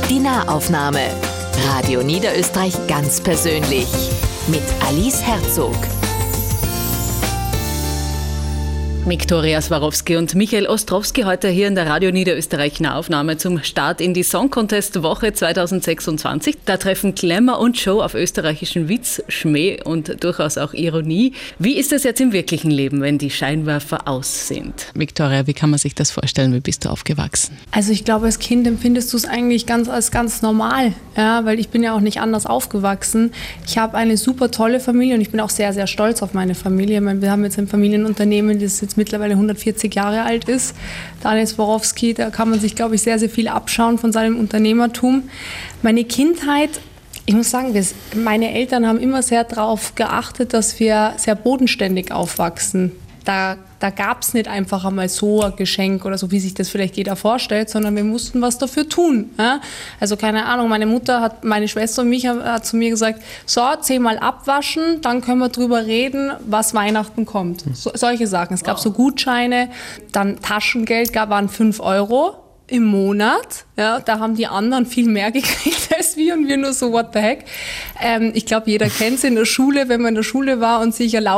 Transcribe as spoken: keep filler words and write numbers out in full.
Die Nahaufnahme. Radio Niederösterreich ganz persönlich. Mit Alice Herzog. Viktoria Swarovski und Michael Ostrowski heute hier in der Radio Niederösterreich Nahaufnahme zum Start in die Song Contest Woche zwanzig sechsundzwanzig. Da treffen Glamour und Show auf österreichischen Witz, Schmäh und durchaus auch Ironie. Wie ist es jetzt im wirklichen Leben, wenn die Scheinwerfer aus sind? Viktoria, wie kann man sich das vorstellen? Wie bist du aufgewachsen? Also ich glaube, als Kind empfindest du es eigentlich ganz als ganz normal, ja, weil ich bin ja auch nicht anders aufgewachsen. Ich habe eine super tolle Familie und ich bin auch sehr, sehr stolz auf meine Familie. Ich meine, wir haben jetzt ein Familienunternehmen, das jetzt mittlerweile hundertvierzig Jahre alt ist. Daniel Swarovski, da kann man sich, glaube ich, sehr, sehr viel abschauen von seinem Unternehmertum. Meine Kindheit, ich muss sagen, wir, meine Eltern haben immer sehr darauf geachtet, dass wir sehr bodenständig aufwachsen. Da, da gab es nicht einfach einmal so ein Geschenk oder so, wie sich das vielleicht jeder vorstellt, sondern wir mussten was dafür tun. Ja? Also keine Ahnung, meine Mutter hat, meine Schwester und mich hat, hat zu mir gesagt, so, zehnmal abwaschen, dann können wir drüber reden, was Weihnachten kommt. So, solche Sachen. Es gab wow. so Gutscheine, dann Taschengeld, gab, waren fünf Euro im Monat. Ja, da haben die anderen viel mehr gekriegt als wir und wir nur so, what the heck. Ähm, ich glaube, jeder kennt es in der Schule, wenn man in der Schule war und sich erlaubt,